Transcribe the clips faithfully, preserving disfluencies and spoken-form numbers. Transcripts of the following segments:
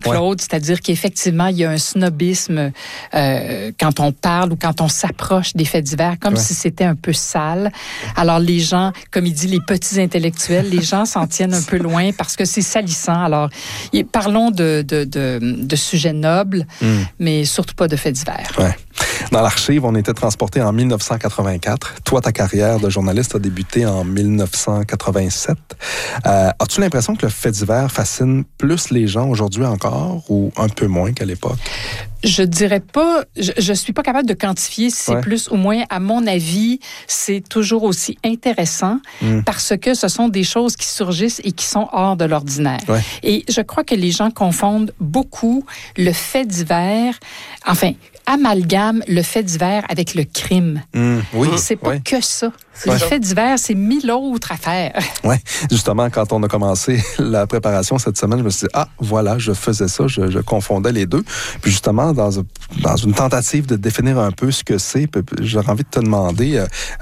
Claude, ouais. C'est-à-dire qu'effectivement, il y a un snobisme euh, quand on parle ou quand on s'approche des faits divers, comme ouais. si c'était un peu sale. Alors les gens, comme il dit, les petits intellectuels, les gens s'en tiennent un peu loin parce que c'est salissant. Alors, parlons de, de, de, de sujets nobles, mm. mais surtout pas de faits divers. Ouais. Dans l'archive, on était transporté en dix-neuf cent quatre-vingt-quatre. Toi, ta carrière de journaliste a débuté en dix-neuf cent quatre-vingt-sept. Euh, as-tu l'impression que le fait divers fascine plus les gens aujourd'hui encore ou un peu moins qu'à l'époque? Je dirais pas, je, je suis pas capable de quantifier si c'est ouais. plus ou moins. À mon avis, c'est toujours aussi intéressant mm. parce que ce sont des choses qui surgissent et qui sont hors de l'ordinaire. Ouais. Et je crois que les gens confondent beaucoup le fait divers, enfin, amalgame le fait divers avec le crime. Mmh, oui, c'est pas oui. que ça. Ouais. Le fait divers, c'est mille autres affaires. Oui, justement, quand on a commencé la préparation cette semaine, je me suis dit, ah, voilà, je faisais ça, je, je confondais les deux. Puis justement, dans, dans une tentative de définir un peu ce que c'est, j'aurais envie de te demander,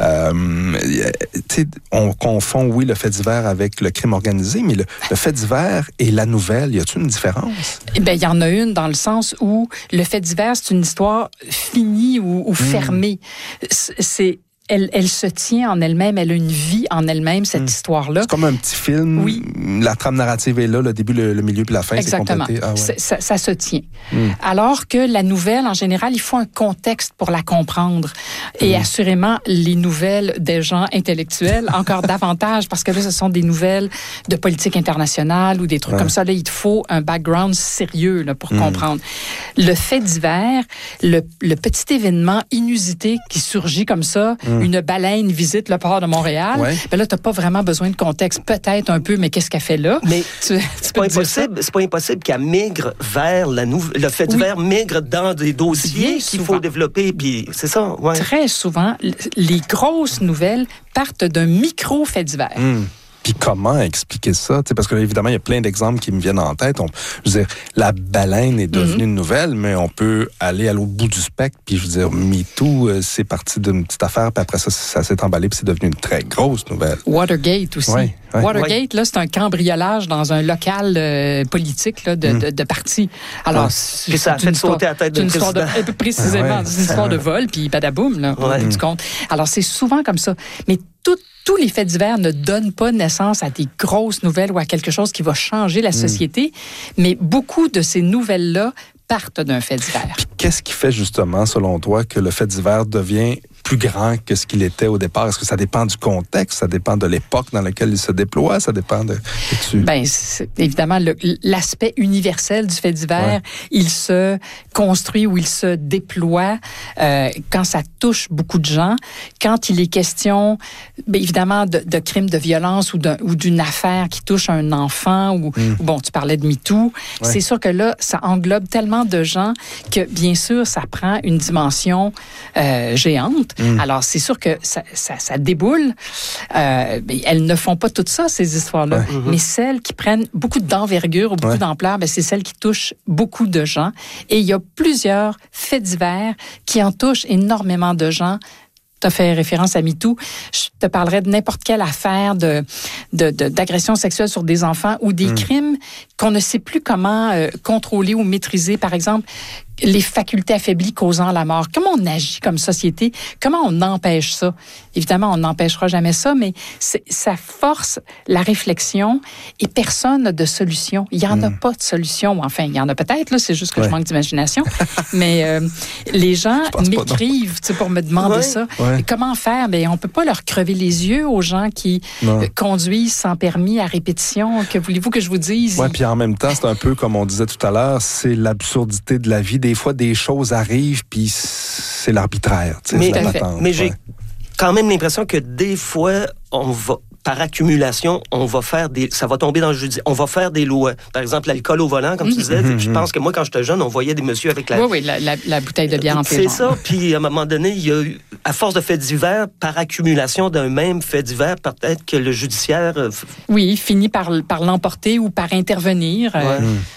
euh, tu sais, on confond, oui, le fait divers avec le crime organisé, mais le, le fait divers et la nouvelle, y a-t-il une différence? Eh bien, il y en a une dans le sens où le fait divers, c'est une histoire finie ou, ou fermée. Mmh. C'est Elle, elle se tient en elle-même, elle a une vie en elle-même, cette mmh. histoire-là. C'est comme un petit film. Oui. La trame narrative est là, le début, le, le milieu puis la fin, exactement. C'est complété. Ah, ouais. ça, ça se tient. Mmh. Alors que la nouvelle, en général, il faut un contexte pour la comprendre. Et mmh. assurément, les nouvelles des gens intellectuels, encore davantage, parce que là, ce sont des nouvelles de politique internationale ou des trucs ouais. comme ça. Là, il te faut un background sérieux là, pour mmh. comprendre. Le fait divers, le, le petit événement inusité qui surgit comme ça, mmh. une baleine visite le port de Montréal, ouais. ben là, tu n'as pas vraiment besoin de contexte. Peut-être un peu, mais qu'est-ce qu'elle fait là? Mais tu, c'est, pas impossible, c'est pas impossible qu'elle migre vers la nou- le fait divers, oui. migre dans des dossiers qu'il faut développer, puis c'est ça. Ouais. Très souvent, les grosses nouvelles partent d'un micro-fait divers. Mmh. Puis comment expliquer ça? T'sais, parce que là, évidemment, il y a plein d'exemples qui me viennent en tête. On, je veux dire, la baleine est devenue mm-hmm. une nouvelle, mais on peut aller à l'autre bout du spectre. Puis je veux dire, MeToo, euh, c'est parti d'une petite affaire, puis après ça, ça s'est emballé, puis c'est devenu une très grosse nouvelle. Watergate aussi. Ouais, ouais. Watergate, ouais. là, c'est un cambriolage dans un local euh, politique là, de, mm. de, de parti. Alors, ouais. c'est, puis ça a fait sauter la tête de président. De, précisément, ouais. c'est une histoire de vol, puis badaboum, là, ouais. du compte. Alors, c'est souvent comme ça. Mais tout Tous les faits divers ne donnent pas naissance à des grosses nouvelles ou à quelque chose qui va changer la société, mmh. mais beaucoup de ces nouvelles-là partent d'un fait divers. Puis qu'est-ce qui fait justement, selon toi, que le fait divers devient plus grand que ce qu'il était au départ? Est-ce que ça dépend du contexte? Ça dépend de l'époque dans laquelle il se déploie? Ça dépend de... de Bien, c'est, évidemment, le, l'aspect universel du fait divers, ouais. il se construit ou il se déploie euh, quand ça touche beaucoup de gens. Quand il est question, bien, évidemment, de, de crimes de violence ou, de, ou d'une affaire qui touche un enfant ou, mm. ou bon, tu parlais de MeToo, ouais. c'est sûr que là, ça englobe tellement de gens que, bien sûr, ça prend une dimension euh, géante. Mmh. Alors, c'est sûr que ça, ça, ça déboule. Euh, elles ne font pas tout ça, ces histoires-là. Ouais. Mmh. Mais celles qui prennent beaucoup d'envergure ou beaucoup ouais. d'ampleur, ben, c'est celles qui touchent beaucoup de gens. Et il y a plusieurs faits divers qui en touchent énormément de gens. Tu as fait référence à MeToo. Je te parlerai de n'importe quelle affaire de, de, de, d'agression sexuelle sur des enfants ou des mmh. crimes qu'on ne sait plus comment euh, contrôler ou maîtriser. Par exemple, les facultés affaiblies causant la mort. Comment on agit comme société? Comment on empêche ça? Évidemment, on n'empêchera jamais ça, mais c'est, ça force la réflexion et personne n'a de solution. Il n'y en mmh. a pas de solution. Enfin, il y en a peut-être, là, c'est juste que ouais. je manque d'imagination. mais euh, les gens m'écrivent pour me demander ouais. ça. Ouais. Comment faire? Bien, on ne peut pas leur crever les yeux aux gens qui euh, conduisent sans permis à répétition. Que voulez-vous que je vous dise? Oui, puis en même temps, c'est un peu comme on disait tout à l'heure, c'est l'absurdité de la vie. Des fois, des choses arrivent, puis c'est l'arbitraire. Mais, c'est la mais j'ai ouais. quand même l'impression que des fois, on va, par accumulation, on va faire des, ça va tomber dans le judiciaire. On va faire des lois. Par exemple, l'alcool au volant, comme mm-hmm. tu disais. Mm-hmm. Je pense que moi, quand j'étais jeune, on voyait des messieurs avec la... Oui, oui, la, la, la bouteille de bière en C'est ça. Puis, à un moment donné, il y a eu, à force de faits divers, par accumulation d'un même fait divers, peut-être que le judiciaire... Euh, oui, finit par, par l'emporter ou par intervenir. Ouais. Euh... Mm.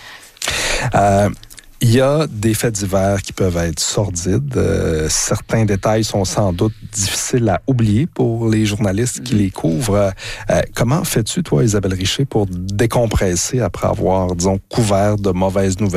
Euh, Il y a des faits divers qui peuvent être sordides. Euh, certains détails sont sans doute difficiles à oublier pour les journalistes qui les couvrent. Euh, comment fais-tu, toi, Isabelle Richer, pour décompresser après avoir, disons, couvert de mauvaises nouvelles?